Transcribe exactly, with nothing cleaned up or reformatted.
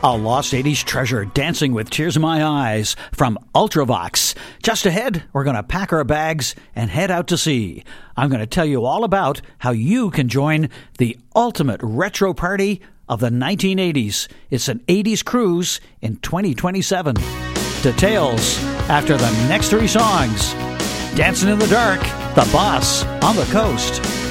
A lost eighties treasure dancing with tears in my eyes from Ultravox. Just ahead, we're going to pack our bags and head out to sea. I'm going to tell you all about how you can join the ultimate retro party of the nineteen eighties. It's an eighties cruise in twenty twenty-seven. Details after the next three songs. Dancing in the Dark, The Boss on the Coast.